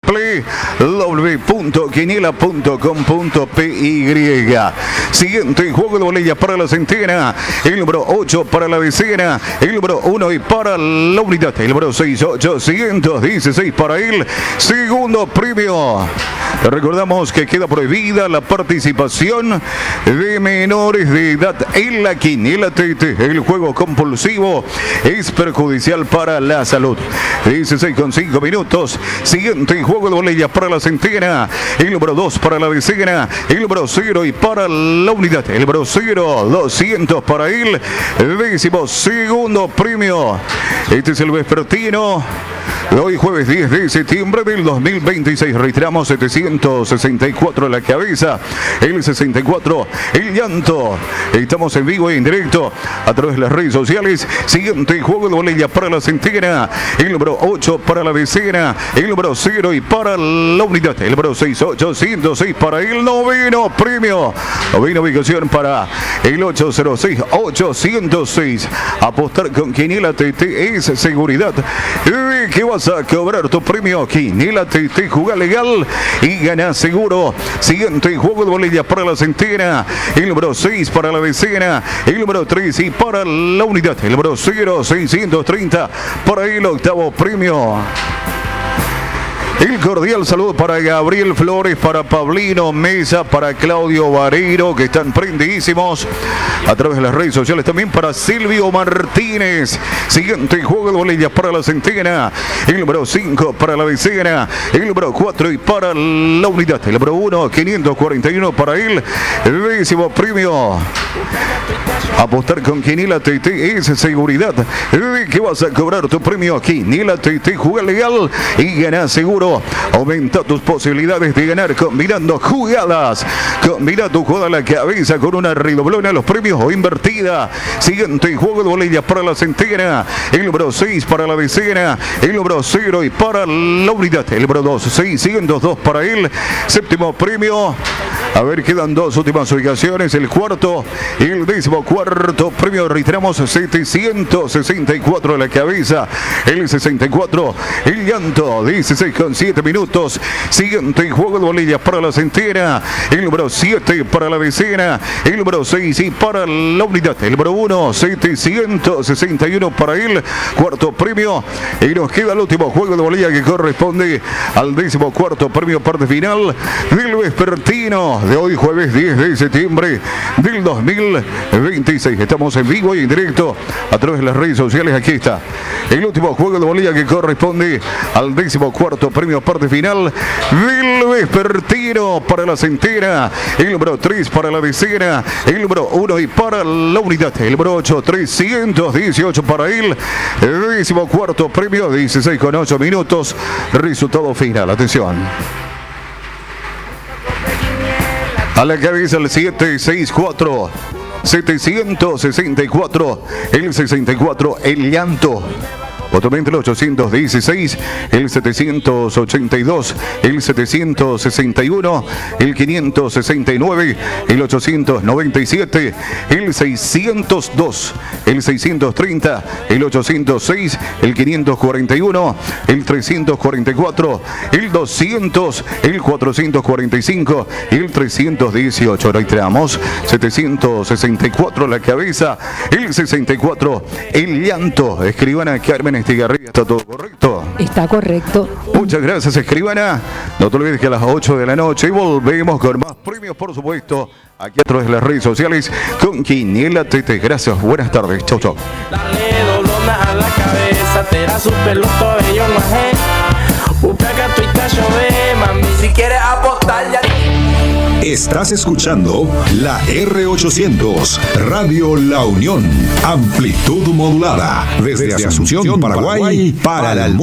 www.quiniela.com.py. Siguiente juego de bolilla para la centena. El número 8 para la decena. El número 1 y para la unidad. El número 6, 816 para el segundo premio. Recordamos que queda prohibida la participación de menores de edad en la quiniela TT. El juego compulsivo es perjudicial para la salud. 16,5 minutos. Siguiente juego de bolilla para la centena. El número 2 para la decena. El número 0 y para la unidad. El número 0, 200 para el 12º premio. Este es el vespertino de hoy, jueves 10 de septiembre del 2026. Reiteramos, 764 la cabeza, el 64 el llanto. Estamos en vivo y en directo a través de las redes sociales. Siguiente juego de bolilla para la centena. El número 8 para la decena. El número 0 y para la unidad. El número 6, 806 para el noveno premio. Novena ubicación para el 806, 806. Apostar con Quiniela TT es seguridad de que vas a cobrar tu premio. Quiniela TT, juega legal y gana seguro. Siguiente juego de bolilla para la centena. El número 6 para la decena. El número 3 y para la unidad. El número 0, 630 para el octavo premio. El cordial saludo para Gabriel Flores, para Pablino Mesa, para Claudio Vareiro, que están prendidísimos a través de las redes sociales. También para Silvio Martínez. Siguiente juego de bolillas para la centena. El número 5 para la decena. El número 4 y para la unidad. El número 1, 541 para el 10º premio. Apostar con Quiniela TT es seguridad de que vas a cobrar tu premio. Quiniela TT, juega legal y gana seguro. Aumenta tus posibilidades de ganar combinando jugadas. Combina tu jugada a la cabeza con una redoblona a los premios o invertida. Siguiente juego de bolillas para la centena. El número 6 para la decena. El número 0 y para la unidad. El número 2, 602 para el séptimo premio. A ver, quedan dos últimas ubicaciones. El cuarto y el 14º premio. Reiteramos, 764 a la cabeza. El 64, el llanto. 16,7 minutos. Siguiente juego de bolillas para la centena. El número 7 para la decena. El número 6 y para la unidad. El número 1, 761 para el cuarto premio. Y nos queda el último juego de bolilla que corresponde al 14º premio, parte final del vespertino de hoy, jueves 10 de septiembre del 2026. Estamos en vivo y en directo a través de las redes sociales. Aquí está el último juego de bolilla que corresponde al 14º premio, parte final del vespertino para la centena. El número 3 para la decena. El número 1 y para la unidad. El número 8, 318 para el 14º premio. 16,8 minutos. Resultado final. Atención. A la cabeza el 764, 764, el 64, el llanto. Otamente el 816, el 782, el 761, el 569, el 897, el 602, el 630, el 806, el 541, el 344, el 200, el 445, el 318. Reiteramos, 764 la cabeza, el 64, el llanto. Escribana Carmen Estigarribia, ¿está todo correcto? Está correcto. Muchas gracias, escribana. No te olvides que a las 8 de la noche volvemos con más premios, por supuesto, aquí a través de las redes sociales con Quiniela TT. Gracias, buenas tardes. Chau, chau. Dale dolona a la cabeza, te da su pelo bello majé. Upaca tu itacho ve, mami, si quieres apostar ya. Estás escuchando la R800, Radio La Unión, amplitud modulada, desde Asunción, Paraguay, para el mundo.